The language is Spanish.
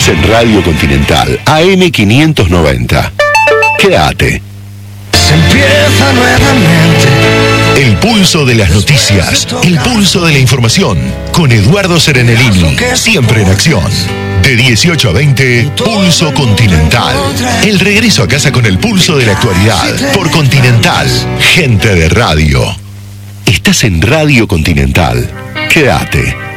en Radio Continental, AM590. Quédate. Se empieza nuevamente. El pulso de las noticias, el pulso de la información, con Eduardo Serenellini, siempre en acción. De 18 a 20, Pulso Continental. El regreso a casa con el pulso de la actualidad, por Continental, gente de radio. Estás en Radio Continental. Quédate.